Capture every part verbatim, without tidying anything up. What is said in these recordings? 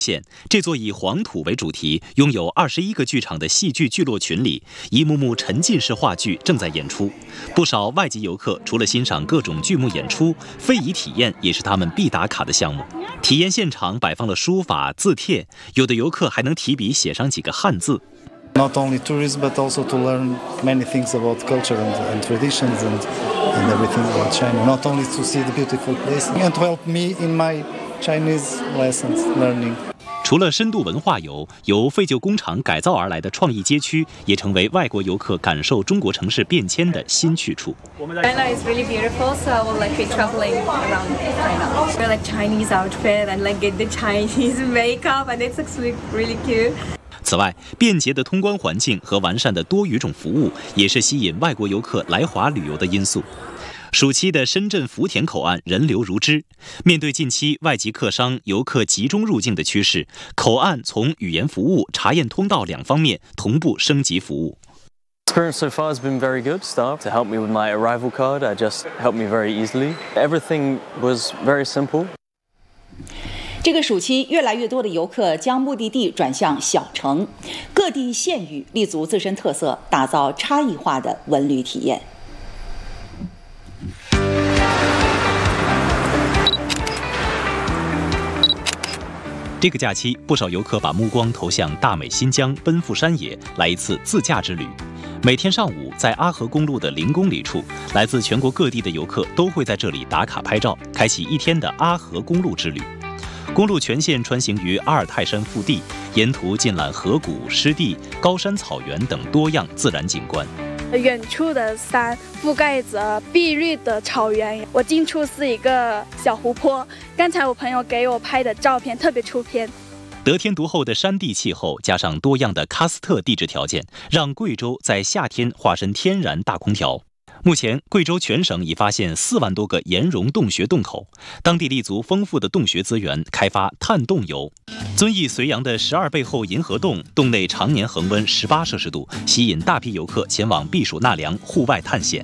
现这座以黄土为主题、拥有二十一个剧场的戏剧聚落群里，一幕幕沉浸式话剧正在演出。不少外籍游客除了欣赏各种剧目演出，非遗体验也是他们必打卡的项目。体验现场摆放了书法、字帖，有的游客还能提笔写上几个汉字。 Not only tourism, but also to learn many things about culture and, and traditions and, and everything about China. Not only to see the beautiful place, and to help me in my Chinese lessons learning. 除了深度文化游，由废旧工厂改造而来的创意街区，也成为外国游客感受中国城市变迁的新去处。 China is really beautiful, so I would like to be traveling around China. I like Chinese outfit and like get the Chinese makeup, and it looks really cute. 此外，便捷的通关环境和完善的多语种服务，也是吸引外国游客来华旅游的因素。暑期的深圳福田口岸人流如织，面对近期外籍客商、游客集中入境的趋势，口岸从语言服务、查验通道两方面同步升级服务。 Experience so far has been very good. Staff to help me with my arrival card, uh, just helped me very easily. Everything was very simple. 这个暑期，越来越多的游客将目的地转向小城，各地县域立足自身特色，打造差异化的文旅体验。 这个假期，不少游客把目光投向大美新疆，奔赴山野，来一次自驾之旅。每天上午，在阿河公路的零公里处，来自全国各地的游客都会在这里打卡拍照，开启一天的阿河公路之旅。 公路全线穿行于阿尔泰山腹地，沿途尽览河谷、湿地、高山草原等多样自然景观。 远处的山覆盖着碧绿的草原，我近处是一个小湖泊。刚才我朋友给我拍的照片特别出片。 得天独厚的山地气候，加上多样的喀斯特地质条件，让贵州在夏天化身天然大空调。 目前，贵州全省已发现四万多个岩溶洞穴洞口，当地立足丰富的洞穴资源，开发探洞游。遵义绥阳的十二背后银河洞，洞内常年恒温十八摄氏度，吸引大批游客前往避暑纳凉、户外探险。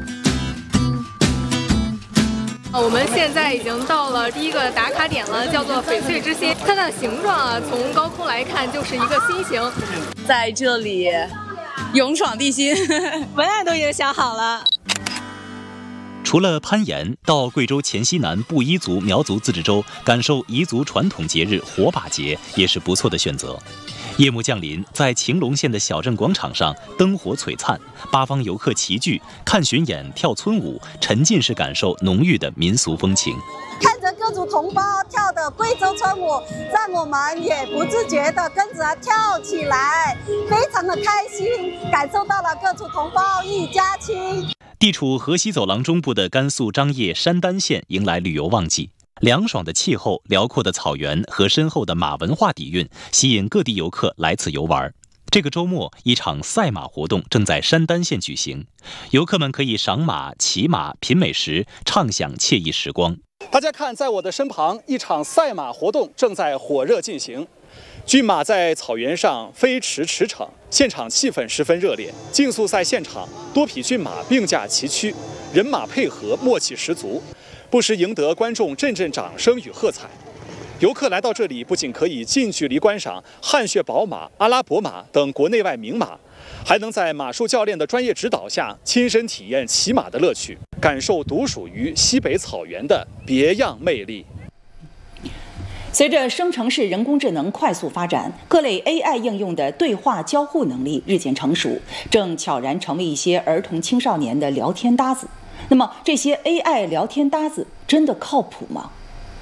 我们现在已经到了第一个打卡点了，叫做翡翠之心。它的形状啊，从高空来看就是一个心形。 在这里勇闯地心，文案都已经想好了。 除了攀岩，到贵州黔西南布依族苗族自治州感受彝族传统节日火把节也是不错的选择。 夜幕降临，在晴隆县的小镇广场上，灯火璀璨，八方游客齐聚，看巡演、跳村舞，沉浸式感受浓郁的民俗风情。 看着各族同胞跳的贵州村舞，让我们也不自觉地跟着跳起来，非常的开心，感受到了各族同胞一家亲。 地处河西走廊中部的甘肃张掖山丹县迎来旅游旺季。 凉爽的气候、辽阔的草原和深厚的马文化底蕴，吸引各地游客来此游玩。这个周末，一场赛马活动正在山丹县举行，游客们可以赏马、骑马、品美食，畅享惬意时光。 大家看，在我的身旁，一场赛马活动正在火热进行。骏马在草原上飞驰驰骋，现场气氛十分热烈。竞速赛现场，多匹骏马并驾齐驱，人马配合，默契十足。 不时赢得观众阵阵掌声与喝彩。游客来到这里，不仅可以近距离观赏汗血宝马、阿拉伯马等国内外名马，还能在马术教练的专业指导下，亲身体验骑马的乐趣，感受独属于西北草原的别样魅力。 随着生成式人工智能快速发展，各类 A I 应用的对话交互能力日渐成熟，正悄然成为一些儿童青少年的聊天搭子。 那么这些 A I 聊天搭子真的靠谱吗？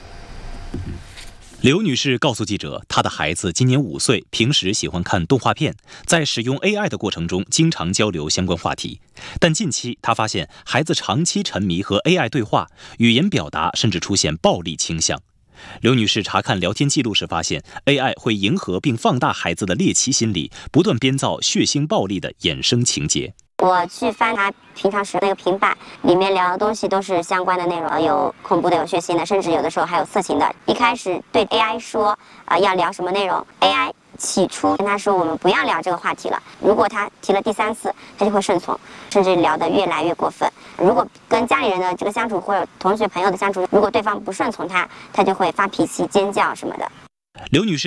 刘女士告诉记者，她的孩子今年五岁，平时喜欢看动画片，在使用 A I 的过程中，经常交流相关话题。但近期她发现，孩子长期沉迷和 A I 对话，语言表达甚至出现暴力倾向。刘女士查看聊天记录时发现 ，A I 会迎合并放大孩子的猎奇心理，不断编造血腥暴力的衍生情节。 我去翻他平常使用那个平板，里面聊的东西都是相关的内容，有恐怖的，有血腥的，甚至有的时候还有色情的。一开始对 A I 说，啊、呃、要聊什么内容 ，A I 起初跟他说我们不要聊这个话题了。如果他提了第三次，他就会顺从，甚至聊得越来越过分。如果跟家里人的这个相处或者同学朋友的相处，如果对方不顺从他，他就会发脾气、尖叫什么的。 刘女士